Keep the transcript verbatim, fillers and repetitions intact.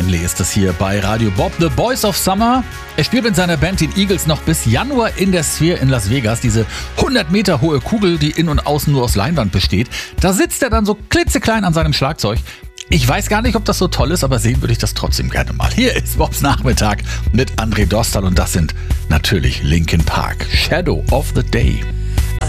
Henley ist das hier bei Radio Bob, The Boys of Summer. Er spielt mit seiner Band, den Eagles, noch bis Januar in der Sphere in Las Vegas. Diese hundert Meter hohe Kugel, die innen und außen nur aus Leinwand besteht. Da sitzt er dann so klitzeklein an seinem Schlagzeug. Ich weiß gar nicht, ob das so toll ist, aber sehen würde ich das trotzdem gerne mal. Hier ist Bobs Nachmittag mit André Dostal und das sind natürlich Linkin Park, Shadow of the Day.